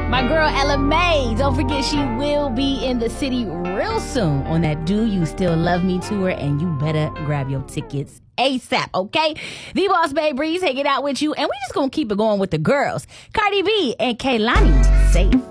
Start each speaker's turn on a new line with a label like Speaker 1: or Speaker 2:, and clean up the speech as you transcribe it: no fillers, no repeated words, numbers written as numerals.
Speaker 1: My girl Ella May, don't forget she will be in the city real soon on that Do You Still Love Me tour, and you better grab your tickets ASAP, okay? The Boss Babe Breeze hanging out with you, and we just gonna keep it going with the girls. Cardi B and Kehlani, Safe.